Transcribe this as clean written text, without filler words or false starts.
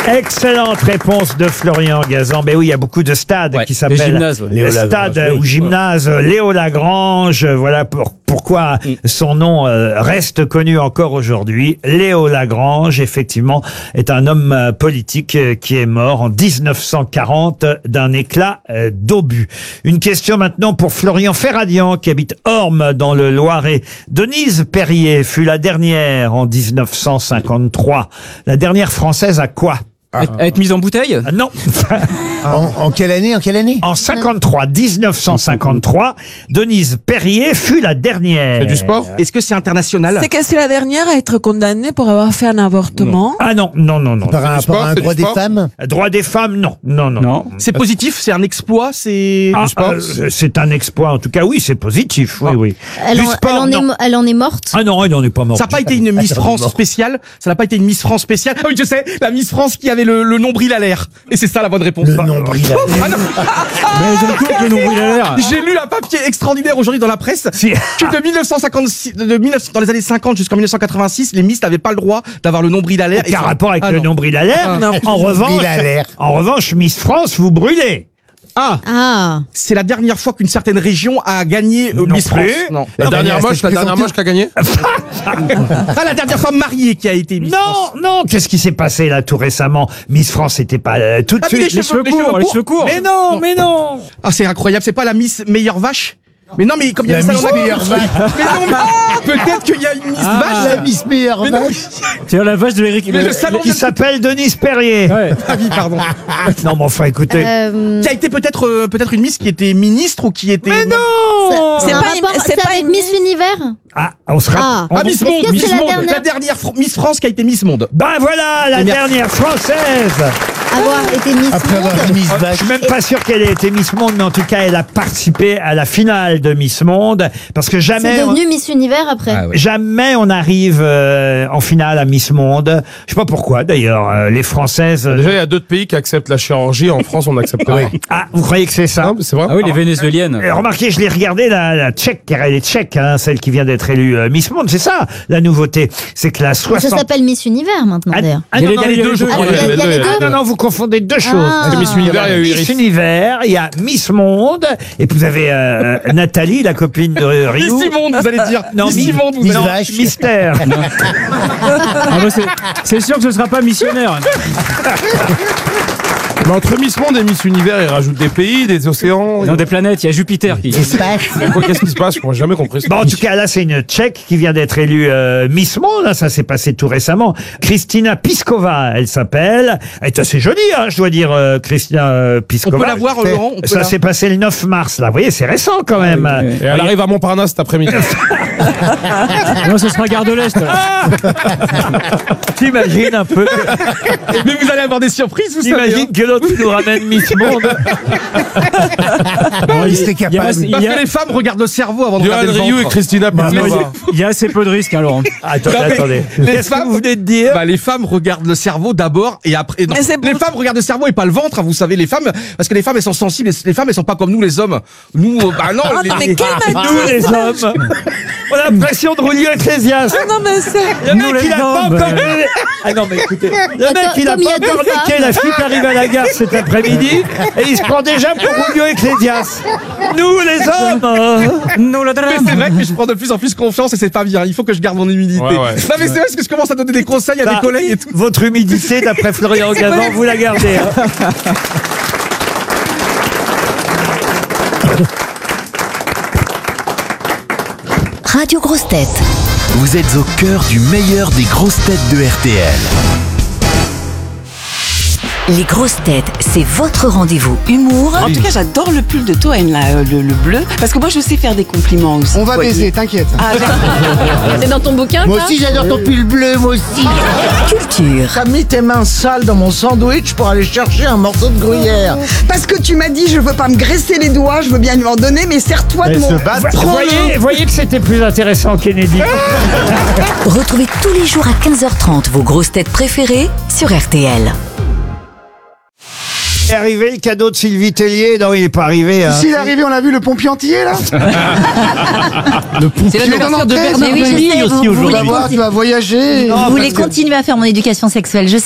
Excellente réponse de Florian Gazan. Ben oui, il y a beaucoup de stades qui s'appellent Léo stade Lagrange, ou gymnase Léo Lagrange. Voilà pourquoi son nom reste connu encore aujourd'hui. Léo Lagrange, effectivement, est un homme politique qui est mort en 1940 d'un éclat d'obus. Une question maintenant pour Florian Ferradian qui habite Orme dans le Loiret. Denise Perrier fut la dernière en 1953. La dernière française à quoi? À être mise en bouteille? Non. En quelle année? En 1953, Denise Perrier fut la dernière. C'est du sport? Est-ce que c'est international? C'est que c'est la dernière à être condamnée pour avoir fait un avortement. Ah non. Par rapport à un droit des femmes? Droit des femmes, non. C'est positif? C'est un exploit? C'est du sport? C'est un exploit, en tout cas, oui, c'est positif, oui. Elle Du sport, non. en est morte. Ah non, elle n'en est pas morte. Ça n'a pas été une Miss France spéciale? Ça n'a pas été une Miss France spéciale? Ah oui, je sais, la Miss France qui avait le nombril à l'air. Et c'est ça la bonne réponse. Le nombril à l'air. Ah non. Mais je me coupe le nombril à l'air. J'ai lu un papier extraordinaire aujourd'hui dans la presse Si. que de 1956, dans les années 50 jusqu'en 1986, les Miss n'avaient pas le droit d'avoir le nombril à l'air. Aucun rapport avec le non. nombril à l'air. En revanche, Miss France, vous brûlez. Ah. C'est la dernière fois qu'une certaine région a gagné Miss France. plus. Non. La dernière moche qui a gagné? La dernière femme mariée qui a été Miss France. Non, qu'est-ce qui s'est passé là tout récemment? Miss France, c'était pas tout de Ah, mais suite. les cheveux courts. Mais non. Ah, c'est incroyable. C'est pas la Miss meilleure vache? Mais non, mais comme il y a La ça Miss dans la meilleure vache. Mais non, mais peut-être qu'il y a une Miss vache. La Miss meilleure Mais non, vache. C'est la vache de Eric. mais le salon Qui s'appelle Denise Perrier. Ouais. Ah oui, pardon. Non, mais enfin, écoutez. Qui a été peut-être une Miss qui était ministre ou qui était. Mais non. C'est pas une- c'est pas avec une Miss Univers. Ah, on sera. Ah, Miss Est-ce Monde, que Miss c'est la Monde. dernière La dernière Miss France qui a été Miss Monde. Ben voilà, la dernière française. Avoir été Miss Après avoir Monde. été Miss Je vache. suis même pas sûr qu'elle ait été Miss Monde, mais en tout cas, elle a participé à la finale de Miss Monde, parce que C'est jamais devenu Miss Univers après. jamais on arrive en finale à Miss Monde. Je sais pas pourquoi, d'ailleurs, les Françaises. Déjà, il y a d'autres pays qui acceptent la chirurgie. En France, on n'accepte pas. Ah, vous croyez que c'est ça? Non, mais c'est vrai. Ah Ah oui, les vénézuéliennes. Remarquez, je l'ai regardé, la tchèque, car elle est tchèque, hein, celle qui vient d'être élue Miss Monde. C'est ça, la nouveauté. C'est que la Ça 60... s'appelle Miss Univers maintenant d'ailleurs. Ah, non, Il y a les deux, je Ah, crois. il y a les deux. non, vous confondez deux choses. Ah. Miss Univers, il y a eu Miss Iris. Univers, il y a Miss Monde, et puis vous avez Nathalie, la copine de Ryu. Miss Monde, vous allez dire. Non, Miss Monde, vous Miss allez dire. vache. Mystère. Ah bah c'est sûr que ce sera pas missionnaire. Mais entre Miss Monde et Miss Univers, ils rajoutent des pays, des océans. Dans des planètes, il y a Jupiter qui. Espace. Qu'est-ce qui se passe? Je n'ai jamais compris ça. Bon, en tout cas, là, c'est une Tchèque qui vient d'être élue Miss Monde. Là, ça s'est passé tout récemment. Kristina Piskova, elle s'appelle. Elle est assez jolie, hein, je dois dire, Kristina Piskova. On peut la voir, Laurent? On peut Ça s'est passé le 9 mars, là. Vous voyez, c'est récent quand même. Et elle arrive à Montparnasse cet après-midi. Non, ce sera Gare de l'Est. T'imagines un peu Mais vous allez avoir des surprises, vous savez. T'imagines que l'autre nous ramène Miss Monde. Il serait capable. Parce que les femmes regardent le cerveau avant de Johan regarder le Rioux et ventre. Christina Piskova. Il y a assez peu de risques, hein, Laurent. Attendez. Les Qu'est-ce que femmes- vous venez de dire? Bah, les femmes regardent le cerveau d'abord et après. Non. Mais c'est Les pour- femmes regardent le cerveau et pas le ventre, hein, vous savez, les femmes, parce que les femmes elles sont sensibles, les femmes elles sont pas comme nous les hommes. Nous, bah non. Ah, les- non, mais quel m'a Nous, dit les ça? hommes, on a l'impression de rouler Ecclésias. Ah non, mais c'est... Le mec, il a pas encore... Ah non, mais écoutez, le mec, il a comme il y a pas encore deux femmes. niqué la fille qui arrive à la gare cet après-midi et il se prend déjà pour Julio Ecclésias. Nous, les hommes, Mais c'est vrai que je prends de plus en plus confiance et c'est pas bien. Il faut que je garde mon humilité. Ouais. Non mais c'est vrai parce que je commence à donner des conseils à des collègues et tout. votre humidité, d'après Florian Gazan, vous la gardez. Hein. Radio Grosses Têtes. Vous êtes au cœur du meilleur des grosses têtes de RTL. Les Grosses Têtes, c'est votre rendez-vous humour En tout cas, j'adore le pull de Toen, là, le bleu. Parce que moi, je sais faire des compliments aussi. On va baiser, t'inquiète. Ah, c'est dans ton bouquin, Moi ça aussi, j'adore ton pull bleu, moi aussi. culture. T'as mis tes mains sales dans mon sandwich pour aller chercher un morceau de gruyère. Parce que tu m'as dit, je veux pas me graisser les doigts, je veux bien lui en donner, mais serre-toi de mon... Voyez que c'était plus intéressant, Kennedy. Retrouvez tous les jours à 15h30 vos grosses têtes préférées sur RTL. Est arrivé le cadeau de Sylvie Tellier? Non, il n'est pas arrivé. Hein. S'il est arrivé, on a vu le pompier antillais, là. Le pompier. C'est l'anniversaire de Bernard Mais oui, je sais, aussi vous aujourd'hui. Tu vas voir, tu vas voyager. Non, Vous voulez parce que- continuer à faire mon éducation sexuelle, je sais.